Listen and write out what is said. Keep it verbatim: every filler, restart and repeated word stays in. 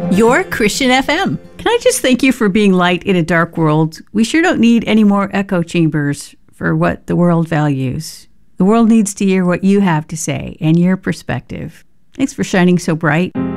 Your Christian F M. Can I just thank you for being light in a dark world? We sure don't need any more echo chambers for what the world values. The world needs to hear what you have to say and your perspective. Thanks for shining so bright.